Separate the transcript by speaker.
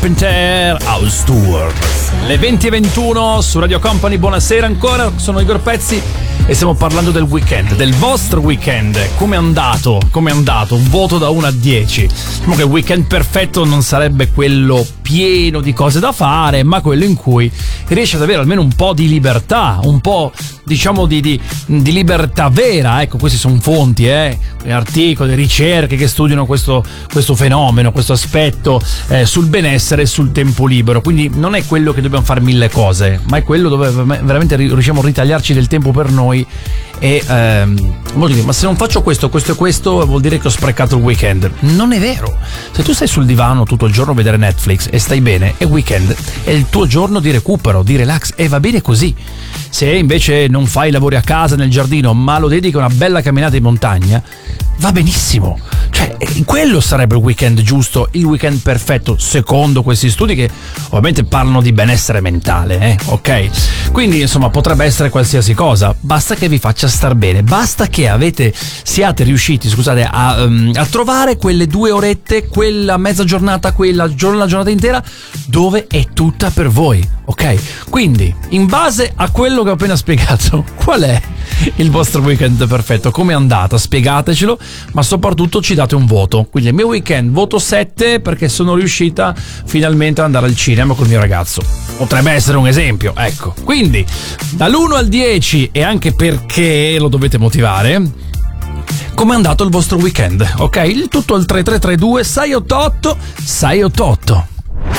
Speaker 1: Carpenter House Tour. Le 20:21 su Radio Company, buonasera ancora, sono Igor Pezzi e stiamo parlando del weekend, del vostro weekend. Come è andato? Un voto da 1 a 10. Diciamo che il weekend perfetto non sarebbe quello pieno di cose da fare, ma quello in cui riesci ad avere almeno un po' di libertà, un po' diciamo di libertà vera. Ecco, queste sono fonti, articoli, ricerche che studiano questo fenomeno, questo aspetto sul benessere e sul tempo libero. Quindi non è quello che dobbiamo fare 1000 cose, ma è quello dove veramente riusciamo a ritagliarci del tempo per noi. E molti dicono: ma se non faccio questo e questo vuol dire che ho sprecato il weekend. Non è vero. Se tu stai sul divano tutto il giorno a vedere Netflix e stai bene, è weekend, è il tuo giorno di recupero, di relax, e va bene così. Se invece non fai i lavori a casa, nel giardino, ma lo dedichi a una bella camminata in montagna, va benissimo. Cioè, quello sarebbe il weekend giusto, il weekend perfetto, secondo questi studi che ovviamente parlano di benessere mentale, ok? Quindi insomma potrebbe essere qualsiasi cosa, basta che vi faccia star bene, basta che siate riusciti, scusate, a trovare quelle 2 orette, quella mezza giornata, la giornata intera dove è tutta per voi, ok? Quindi in base a quello che ho appena spiegato, qual è il vostro weekend perfetto? Come è andata? Spiegatecelo, ma soprattutto ci date un voto. Quindi il mio weekend voto 7 perché sono riuscita finalmente ad andare al cinema col mio ragazzo. Potrebbe essere un esempio, ecco. Quindi dall'1 al 10, e anche perché lo dovete motivare, come è andato il vostro weekend, ok? Il tutto al 3332 688 688.